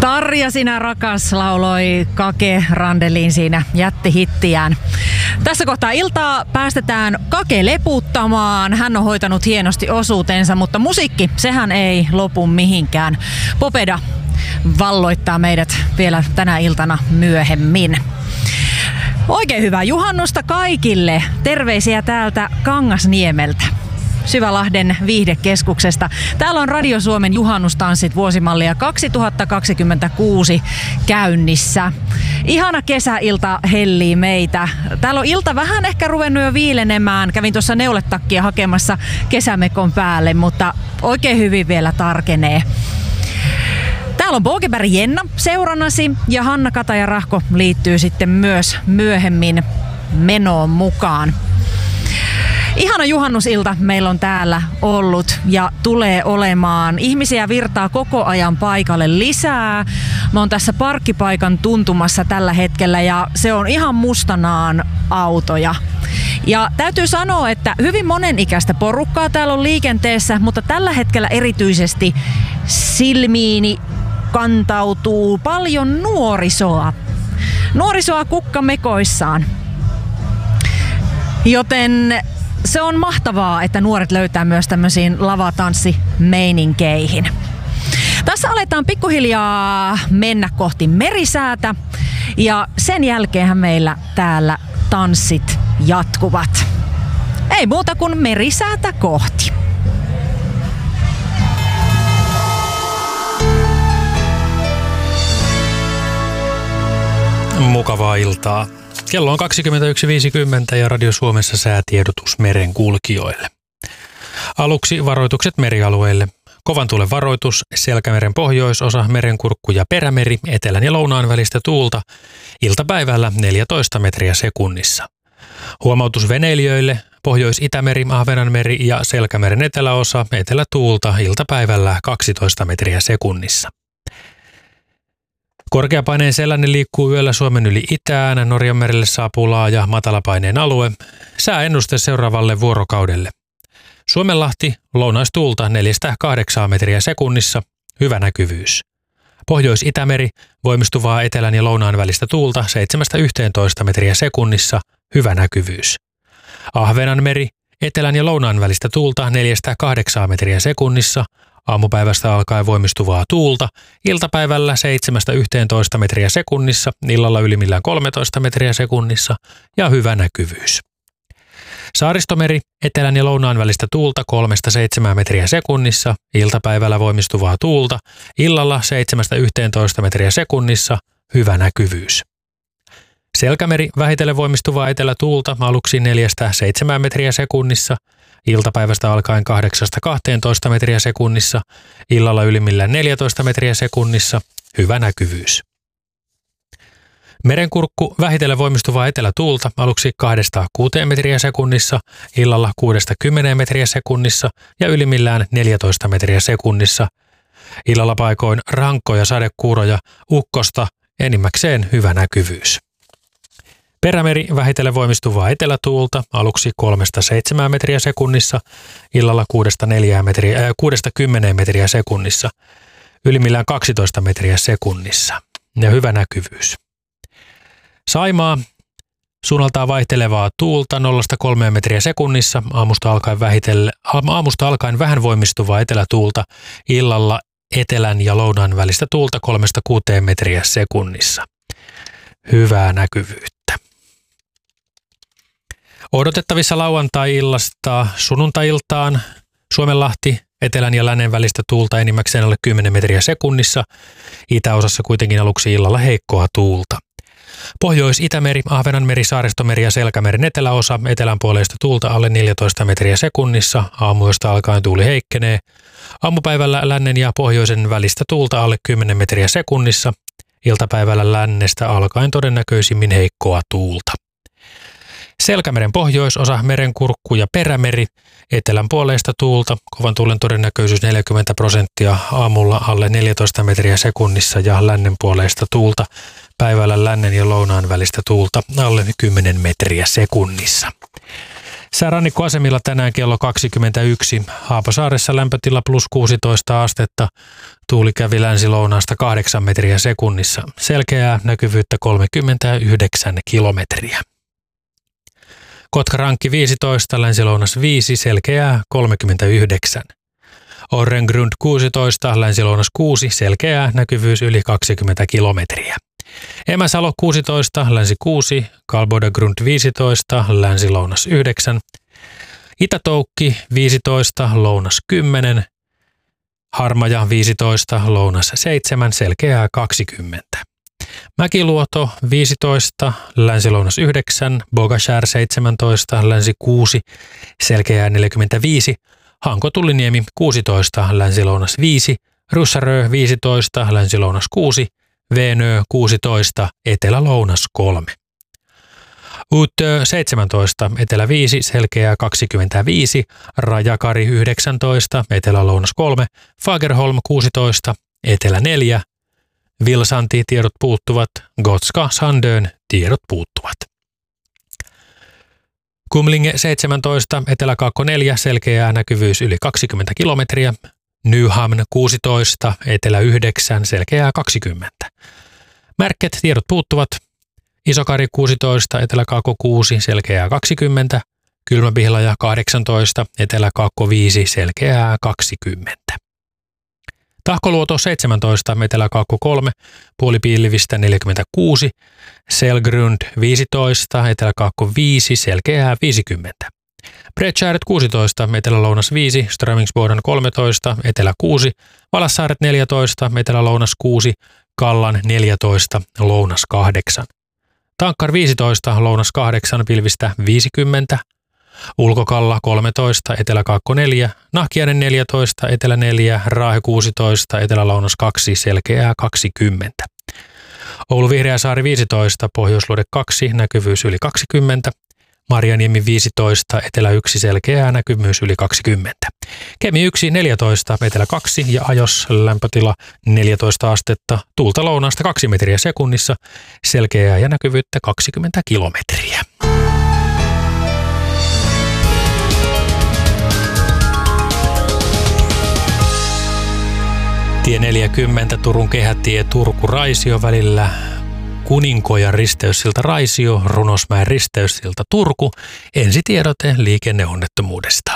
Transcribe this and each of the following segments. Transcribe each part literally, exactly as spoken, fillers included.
Tarja sinä rakas lauloi Kake Randelin siinä jättihittiään. Tässä kohtaa iltaa päästetään Kake leputtamaan. Hän on hoitanut hienosti osuutensa, mutta musiikki, sehän ei lopu mihinkään. Popeda valloittaa meidät vielä tänä iltana myöhemmin. Oikein hyvää juhannusta kaikille. Terveisiä täältä Kangasniemeltä, Syvälahden viihdekeskuksesta. Täällä on Radio Suomen juhannustanssit vuosimallia kaksituhattakaksikymmentäkuusi käynnissä. Ihana kesäilta hellii meitä. Täällä on ilta vähän ehkä ruvennut jo viilenemään. Kävin tuossa neuletakkia hakemassa kesämekon päälle, mutta oikein hyvin vielä tarkenee. Täällä on Bogeberg Jenna seurannasi ja Hanna Kataja-Rahko liittyy sitten myös myöhemmin menoon mukaan. Ihana juhannusilta meillä on täällä ollut ja tulee olemaan. Ihmisiä virtaa koko ajan paikalle lisää. Mä oon tässä parkkipaikan tuntumassa tällä hetkellä ja se on ihan mustanaan autoja. Ja täytyy sanoa, että hyvin monenikäistä porukkaa täällä on liikenteessä, mutta tällä hetkellä erityisesti silmiini kantautuu paljon nuorisoa. Nuorisoa kukkamekoissaan. Joten se on mahtavaa, että nuoret löytää myös tämmöisiin lavatanssimeininkeihin. Tässä aletaan pikkuhiljaa mennä kohti merisäätä ja sen jälkeenhän meillä täällä tanssit jatkuvat. Ei muuta kuin merisäätä kohti. Mukavaa iltaa. Kello on kaksikymmentäyksi viisikymmentä ja Radio Suomessa säätiedotus merenkulkijoille. Aluksi varoitukset merialueille. Kovan tuulen varoitus, Selkämeren pohjoisosa, Merenkurkku ja Perämeri, etelän ja lounaan välistä tuulta, iltapäivällä neljätoista metriä sekunnissa. Huomautus veneilijöille, Pohjois-Itämeri, Ahvenanmeri ja Selkämeren eteläosa, etelätuulta, iltapäivällä kaksitoista metriä sekunnissa. Korkeapaineen sellainen liikkuu yöllä Suomen yli itään, Norjanmerelle saapuu laaja matalapaineen alue. Sääennuste seuraavalle vuorokaudelle. Suomenlahti, lounaistuulta neljästä kahdeksaan metriä sekunnissa, hyvä näkyvyys. Pohjois-Itämeri, voimistuvaa etelän ja lounaan välistä tuulta seitsemästä yhteentoista metriä sekunnissa, hyvä näkyvyys. Ahvenanmeri, etelän ja lounaan välistä tuulta neljästä kahdeksaan metriä sekunnissa, aamupäivästä alkaen voimistuvaa tuulta, iltapäivällä seitsemästä yhteentoista metriä sekunnissa, illalla ylimmillään kolmetoista metriä sekunnissa ja hyvä näkyvyys. Saaristomeri, etelän ja lounaan välistä tuulta kolmesta seitsemään metriä sekunnissa, iltapäivällä voimistuvaa tuulta, illalla seitsemästä yhteentoista metriä sekunnissa, hyvä näkyvyys. Selkämeri, vähitellen voimistuvaa etelätuulta aluksi neljästä seitsemään metriä sekunnissa, iltapäivästä alkaen kahdeksasta kahteentoista metriä sekunnissa, illalla ylimmillään neljätoista metriä sekunnissa, hyvä näkyvyys. Merenkurkku, vähitellen voimistuvaa etelätuulta aluksi kahdesta kuuteen metriä sekunnissa, illalla kuudesta kymmeneen metriä sekunnissa ja ylimmillään neljätoista metriä sekunnissa. Illalla paikoin rankkoja sadekuuroja, ukkosta, enimmäkseen hyvä näkyvyys. Perämeri, vähitellen voimistuvaa etelätuulta aluksi kolmesta seitsemään metriä sekunnissa, illalla kuudesta neljään metriä, äh, kuudesta kymmeneen metriä sekunnissa, ylimmillään kaksitoista metriä sekunnissa ja hyvä näkyvyys. Saimaa, suunnaltaan vaihtelevaa tuulta nollasta kolmeen metriä sekunnissa, aamusta alkaen, vähitellen, aamusta alkaen vähän voimistuvaa etelätuulta, illalla etelän ja lounaan välistä tuulta kolmesta kuuteen metriä sekunnissa. Hyvää näkyvyyttä. Odotettavissa lauantai-illasta sunnuntai-iltaan Suomenlahti, etelän ja lännen välistä tuulta enimmäkseen alle kymmenen metriä sekunnissa, itäosassa kuitenkin aluksi illalla heikkoa tuulta. Pohjois-Itämeri, Ahvenanmeri, Saaristomeri ja Selkämeren eteläosa, etelän puoleista tuulta alle neljätoista metriä sekunnissa, aamuista alkaen tuuli heikkenee. Aamupäivällä lännen ja pohjoisen välistä tuulta alle kymmenen metriä sekunnissa, iltapäivällä lännestä alkaen todennäköisimmin heikkoa tuulta. Selkämeren pohjoisosa, Merenkurkku ja Perämeri, etelän puoleista tuulta, kovan tuulen todennäköisyys neljäkymmentä prosenttia, aamulla alle neljätoista metriä sekunnissa ja lännen puoleista tuulta, päivällä lännen ja lounaan välistä tuulta alle kymmenen metriä sekunnissa. Sää rannikkoasemilla tänään kello kaksikymmentäyksi. Haapasaaressa lämpötila plus kuusitoista astetta. Tuuli kävi länsi-lounaasta kahdeksan metriä sekunnissa. Selkeää näkyvyyttä kolmekymmentäyhdeksän kilometriä. Kotka-Rankki viisitoista, länsi-lounas viisi, selkeää kolmekymmentäyhdeksän. Orrengrund kuusitoista, länsi-lounas kuusi, selkeää näkyvyys yli kaksikymmentä kilometriä. Emäsalo kuusitoista, länsi kuusi, Kalbodagrund viisitoista, länsi-lounas yhdeksän. Itätoukki viisitoista, lounas kymmenen. Harmaja viisitoista, lounas seitsemän, selkeää kaksikymmentä. Mäkiluoto viisitoista, länsi-lounas yhdeksän, Bogashär seitsemäntoista, länsi kuusi, selkeää neljäkymmentäviisi. Hanko-Tulliniemi kuusitoista, länsi-lounas viisi, Ryssärö viisitoista, länsi-lounas kuusi, Veenö kuusitoista, etelä-lounas kolme. Uutö seitsemäntoista, etelä viisi, selkeää kaksikymmentäviisi, Rajakari yhdeksäntoista, etelä-lounas kolme, Fagerholm kuusitoista, etelä neljä, Vilsanti tiedot puuttuvat, Gotska Sandön tiedot puuttuvat. Kumlinge seitsemäntoista, etelä-kaakko neljä, selkeää näkyvyys yli kaksikymmentä kilometriä. Nyhamn kuusitoista, etelä yhdeksän, selkeää kaksikymmentä. Märket tiedot puuttuvat. Isokari kuusitoista, etelä-kaakko kuusi, selkeää kaksikymmentä. Kylmäpihlaja kahdeksantoista, etelä-kaakko viisi, selkeää kaksikymmentä. Tahkoluoto seitsemäntoista, etelä-kaakko kolme, puolipiilivistä neljäkymmentäkuusi. Selgrund viisitoista, etelä-kaakko viisi, selkeää viisikymmentä. Bredshäret kuusitoista, etelä-lounas viisi, Strömingsboden kolmetoista, etelä kuusi, Valassaaret neljätoista, etelä-lounas kuusi, Kallan neljätoista, lounas kahdeksan. Tankkar viisitoista, lounas kahdeksan, pilvistä viisikymmentä. Ulkokalla kolmetoista, etelä-kaakko neljä, Nahkiainen neljätoista, etelä neljä, Raahe kuusitoista, etelä-lounas kaksi, selkeää kaksikymmentä. Oulu Vihreäsaari viisitoista, Pohjoisluode kaksi, näkyvyys yli kaksikymmentä. Marjaniemi viisitoista, etelä yksi, selkeää näkyvyys yli kaksikymmentä. Kemi yksi, neljätoista, etelä kaksi ja Ajos lämpötila neljätoista astetta, tuulta lounaasta kaksi metriä sekunnissa, selkeää ja näkyvyyttä kaksikymmentä kilometriä. Tie neljäkymmentä, Turun kehätie Turku-Raisio välillä. Kuninkojan risteyssilta Raisio, Runosmäen risteyssilta Turku. Ensitiedote liikenneonnettomuudesta.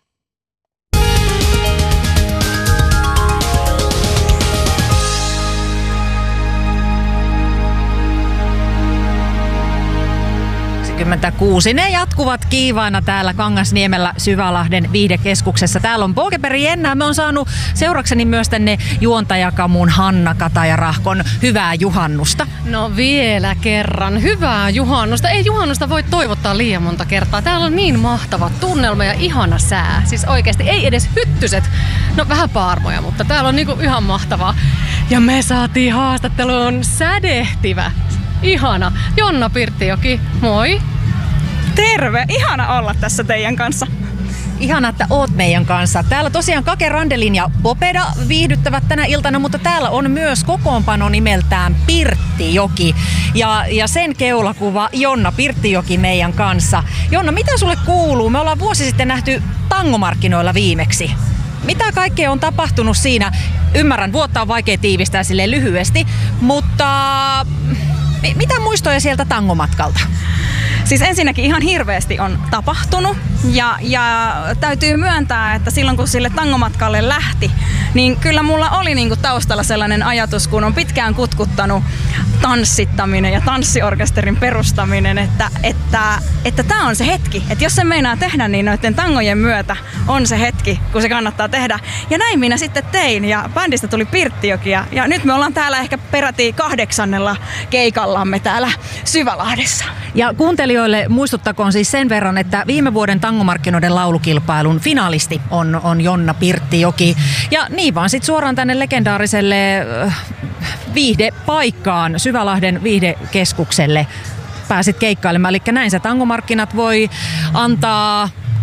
kaksikymmentäkuusi. Ne jatkuvat kiivaina täällä Kangasniemellä Syvälahden viihdekeskuksessa. Täällä on Pokeperi Jennää. Me on saanut seurakseni myös tänne juontajakamun Hanna Kataja-Rahkon. Hyvää juhannusta. No vielä kerran. Hyvää juhannusta. Ei juhannusta voi toivottaa liian monta kertaa. Täällä on niin mahtava tunnelma ja ihana sää. Siis oikeasti ei edes hyttyset. No vähän paarmoja, mutta täällä on niinku ihan mahtavaa. Ja me saatiin haastatteluun sädehtivä. Ihana. Jonna Pirttijoki, moi. Terve, ihana olla tässä teidän kanssa. Ihana, että oot meidän kanssa. Täällä tosiaan Kake Randelin ja Popeda viihdyttävät tänä iltana, mutta täällä on myös kokoonpano nimeltään Pirttijoki. Ja, ja sen keulakuva Jonna Pirttijoki meidän kanssa. Jonna, mitä sulle kuuluu? Me ollaan vuosi sitten nähty tangomarkkinoilla viimeksi. Mitä kaikkea on tapahtunut siinä? Ymmärrän, vuotta on vaikea tiivistää silleen lyhyesti, mutta mitä muistoja sieltä tangomatkalta? Siis ensinnäkin ihan hirveästi on tapahtunut ja, ja täytyy myöntää, että silloin kun sille tangomatkalle lähti, niin kyllä mulla oli niinku taustalla sellainen ajatus, kun on pitkään kutkuttanut tanssittaminen ja tanssiorkesterin perustaminen, että että että tää on se hetki, että jos se meinaa tehdä, niin noiden tangojen myötä on se hetki, kun se kannattaa tehdä. Ja näin minä sitten tein ja bändistä tuli Pirttijoki ja, ja nyt me ollaan täällä ehkä peräti kahdeksannella keikallamme täällä Syvälahdessa. Ja kuuntelijoille muistuttakoon siis sen verran, että viime vuoden tangomarkkinoiden laulukilpailun finalisti on, on Jonna Pirttijoki. Ja niin vaan sitten suoraan tänne legendaariselle viihdepaikkaan, Syvälahden viihdekeskukselle pääsit keikkailemaan. Eli näin se tangomarkkinat voi antaa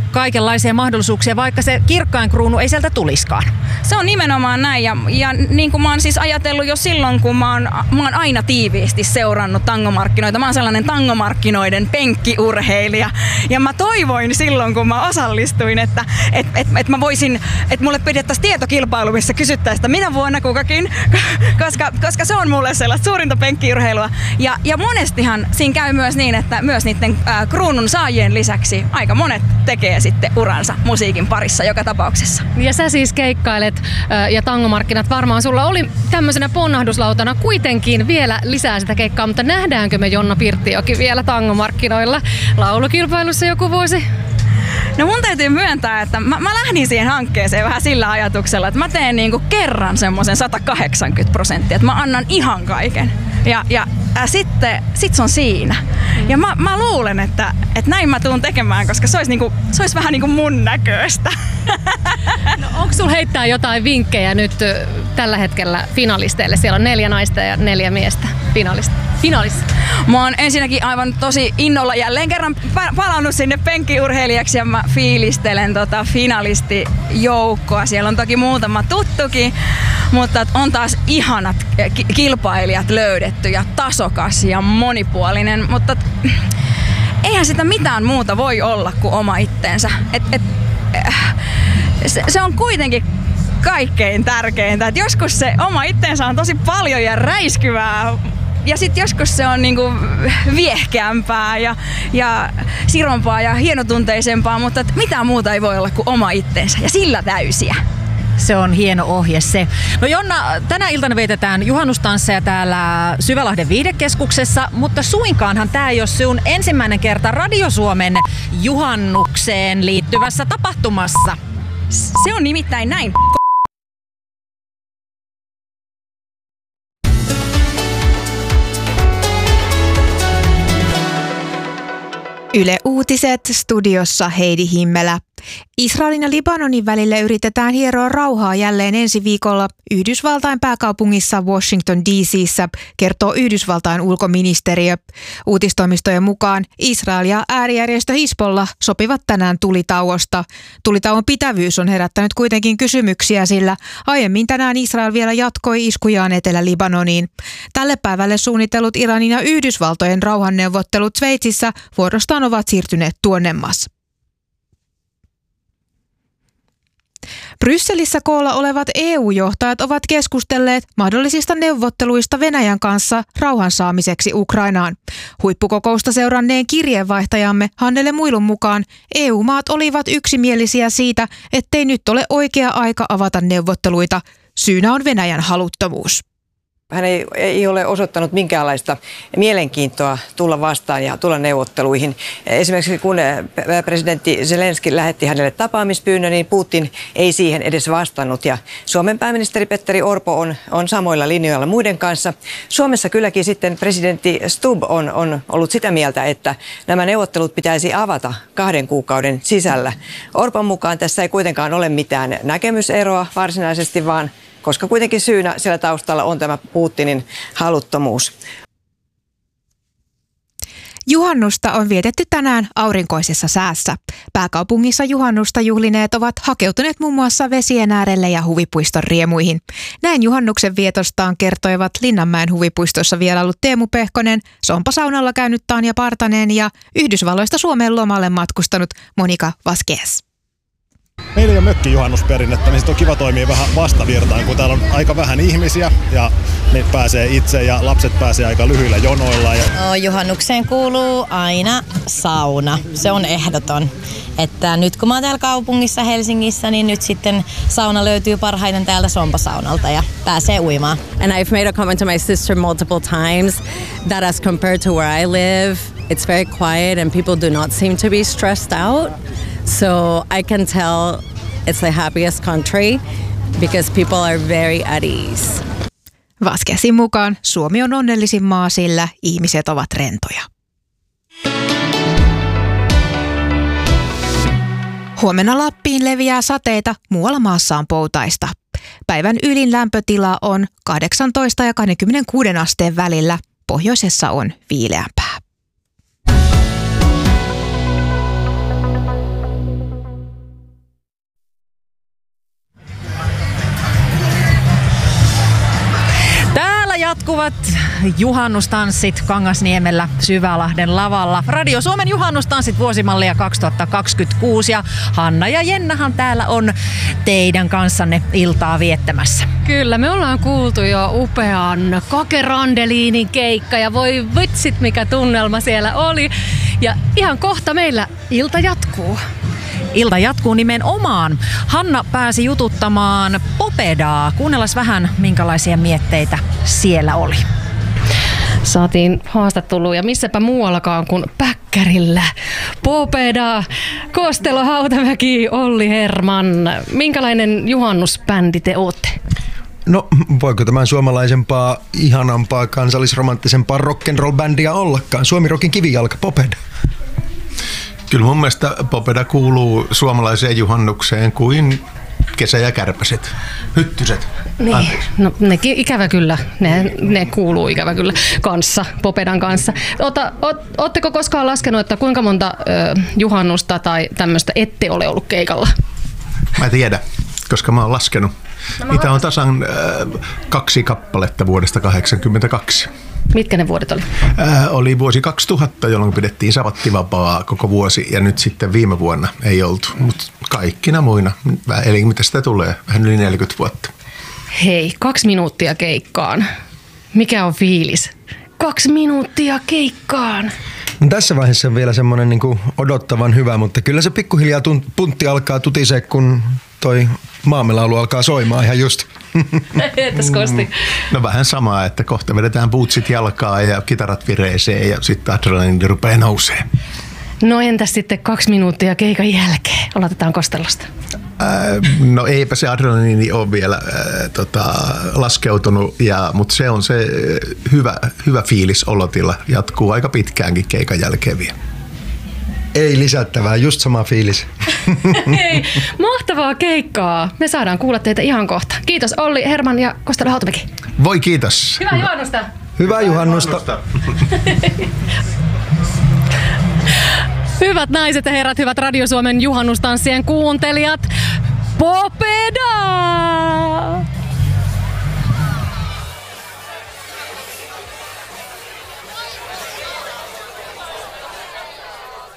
kaikenlaisia mahdollisuuksia, vaikka se kirkkain kruunu ei sieltä tuliskaan. Se on nimenomaan näin ja, ja niin kuin mä oon siis ajatellut jo silloin, kun mä oon, mä oon aina tiiviisti seurannut tangomarkkinoita. Mä oon sellainen tangomarkkinoiden penkkiurheilija ja mä toivoin silloin, kun mä osallistuin, että et, et, et mä voisin, että mulle pidettäisiin tietokilpailu, missä kysyttäisiin, että minä vuonna kukakin, koska, koska se on mulle sellaista suurinta penkkiurheilua. Ja, ja monestihan siinä käy myös niin, että myös niiden äh, kruunun saajien lisäksi aika monet tekee sitten uransa musiikin parissa joka tapauksessa. Ja sä siis keikkailet äh, ja tangomarkkinat varmaan sulla oli tämmöisenä ponnahduslautana kuitenkin vielä lisää sitä keikkaa, mutta nähdäänkö me Jonna Pirttijoki vielä tangomarkkinoilla laulukilpailussa joku vuosi? No mun täytyy myöntää, että mä, mä lähdin siihen hankkeeseen vähän sillä ajatuksella, että mä teen niinku kerran semmoisen sata kahdeksankymmentä prosenttia, että mä annan ihan kaiken. Ja, ja äh, sitten sit se on siinä. Ja mä, mä luulen, että, että näin mä tuun tekemään, koska se olisi, niinku, se olisi vähän niinku mun näköistä. No, onko sulla heittää jotain vinkkejä nyt tällä hetkellä finalisteille? Siellä on neljä naista ja neljä miestä finalista. Finalissa. Mä oon ensinnäkin aivan tosi innolla jälleen kerran palannut sinne penkkiurheilijaksi ja mä fiilistelen tota finalistijoukkoa. Siellä on toki muutama tuttukin, mutta on taas ihanat kilpailijat löydetty ja tasokas ja monipuolinen, mutta eihän sitä mitään muuta voi olla kuin oma itteensä. Et, et, se, se on kuitenkin kaikkein tärkeintä, että joskus se oma itteensä on tosi paljon ja räiskyvää. Ja sitten joskus se on niinku viehkeämpää ja, ja sirompaa ja hienotunteisempaa, mutta mitään muuta ei voi olla kuin oma itsensä ja sillä täysiä. Se on hieno ohje se. No Jonna, tänä iltana vietetään juhannustansseja täällä Syvälahden viihdekeskuksessa, mutta suinkaanhan tämä ei ole sun ensimmäinen kerta Radio Suomen juhannukseen liittyvässä tapahtumassa. Se on nimittäin näin. Yle Uutiset, studiossa Heidi Himmelä. Israelin ja Libanonin välille yritetään hieroa rauhaa jälleen ensi viikolla Yhdysvaltain pääkaupungissa Washington D C:ssä, kertoo Yhdysvaltain ulkoministeriö. Uutistoimistojen mukaan Israel ja äärijärjestö Hizbollah sopivat tänään tulitauosta. Tulitauon pitävyys on herättänyt kuitenkin kysymyksiä, sillä aiemmin tänään Israel vielä jatkoi iskujaan Etelä-Libanoniin. Tälle päivälle suunnitellut Iranin ja Yhdysvaltojen rauhanneuvottelut Sveitsissä vuorostaan ovat siirtyneet tuonnemmas. Brysselissä koolla olevat E U-johtajat ovat keskustelleet mahdollisista neuvotteluista Venäjän kanssa rauhan saamiseksi Ukrainaan. Huippukokousta seuranneen kirjeenvaihtajamme Hannele Muilun mukaan E U-maat olivat yksimielisiä siitä, ettei nyt ole oikea aika avata neuvotteluita. Syynä on Venäjän haluttomuus. Hän ei, ei ole osoittanut minkäänlaista mielenkiintoa tulla vastaan ja tulla neuvotteluihin. Esimerkiksi kun presidentti Zelenski lähetti hänelle tapaamispyynnön, niin Putin ei siihen edes vastannut. Ja Suomen pääministeri Petteri Orpo on, on samoilla linjoilla muiden kanssa. Suomessa kylläkin sitten presidentti Stubb on, on ollut sitä mieltä, että nämä neuvottelut pitäisi avata kahden kuukauden sisällä. Orpon mukaan tässä ei kuitenkaan ole mitään näkemyseroa varsinaisesti, vaan koska kuitenkin syynä siellä taustalla on tämä Putinin haluttomuus. Juhannusta on vietetty tänään aurinkoisessa säässä. Pääkaupungissa juhannusta juhlineet ovat hakeutuneet muun muassa vesien äärelle ja huvipuiston riemuihin. Näin juhannuksen vietostaan kertoivat Linnanmäen huvipuistossa vierailut Teemu Pehkonen, Sompasaunalla käynyt Tanja Partanen ja Yhdysvalloista Suomeen lomalle matkustanut Monika Vasquez. Meillä ei ole mökkijuhannusperinnettä, niin sitten on kiva toimia vähän vastavirtaan, kun täällä on aika vähän ihmisiä ja ne pääsee itse ja lapset pääsee aika lyhyillä jonoilla. Ja... No, juhannukseen kuuluu aina sauna. Se on ehdoton. Että nyt kun mä oon täällä kaupungissa Helsingissä, niin nyt sitten sauna löytyy parhaiten täältä Sompasaunalta ja pääsee uimaan. And I've made a comment to my sister multiple times that as compared to where I live, it's very quiet and people do not seem to be stressed out. So I can tell it's the happiest country because people are very at ease. Vasquezin mukaan Suomi on onnellisin maa, sillä ihmiset ovat rentoja. Huomenna Lappiin leviää sateita, muualla maassa on poutaista. Päivän ylin lämpötila on kahdeksantoista ja kaksikymmentäkuusi asteen välillä, pohjoisessa on viileämpää. jatkuvat juhannustanssit Kangasniemellä Syvälahden lavalla. Radio Suomen juhannustanssit vuosimallia kaksituhattakaksikymmentäkuusi ja Hanna ja Jennahan täällä on teidän kanssanne iltaa viettämässä. Kyllä, me ollaan kuultu jo upean Kake Randelinin keikka ja voi vitsit mikä tunnelma siellä oli. Ja ihan kohta meillä ilta jatkuu. Ilta jatkuu nimenomaan. Hanna pääsi jututtamaan Popedaa. Kuunnellaan vähän, minkälaisia mietteitä siellä oli. Saatiin haastattelua ja missäpä muuallakaan kuin Päkkärillä. Popeda, Kostelo, Hautamäki, Olli Herman. Minkälainen juhannusbändi te ootte? No, voiko tämän suomalaisempaa, ihanampaa, kansallisromanttisempaa rock'n'roll-bändiä ollakaan? Suomi-rockin kivijalka, Popeda. Kyllä mun mielestä Popeda kuuluu suomalaiseen juhannukseen kuin Kesä ja Kärpäset, Hyttyset. Niin, no nekin ikävä kyllä, ne, ne kuuluu ikävä kyllä kanssa, Popedan kanssa. Ota, ot, ootteko koskaan laskenut, että kuinka monta ö, juhannusta tai tämmöistä ette ole ollut keikalla? Mä en tiedä, koska mä oon laskenut. No, Niitä on tasan äh, kaksi kappaletta vuodesta kahdeksankymmentäkaksi. Mitkä ne vuodet oli? Äh, oli vuosi kaksituhatta, jolloin pidettiin sabattivapaa koko vuosi ja nyt sitten viime vuonna ei oltu. Mutta kaikkina muina, eli mitä sitä tulee, vähän yli neljäkymmentä vuotta. Hei, kaksi minuuttia keikkaan. Mikä on fiilis? Kaksi minuuttia keikkaan. No tässä vaiheessa on vielä semmoinen niin kuin odottavan hyvä, mutta kyllä se pikkuhiljaa tunt, puntti alkaa tutisee, kun toi maamelaulu alkaa soimaan ihan just. Entäs Kosti? No vähän samaa, että kohta vedetään bootsit jalkaa ja kitarat vireeseen ja sitten adrenaliini rupeaa nousee. No entäs sitten kaksi minuuttia keikan jälkeen? Aloitetaan Kostelosta. Äh, no eipä se adrenaliini ole vielä äh, tota, laskeutunut, ja, mutta se on se hyvä, hyvä fiilis olotila. Jatkuu aika pitkäänkin keikan jälkeen vielä. Ei lisättävää, just sama fiilis. Hei, mahtavaa keikkaa. Me saadaan kuulla teitä ihan kohta. Kiitos Olli, Herman ja Kostelo Hautamäki. Voi kiitos. Hyvää juhannusta. Hyvää juhannusta. Hyvät naiset ja herrat, hyvät Radio Suomen juhannustanssien kuuntelijat. Popeda!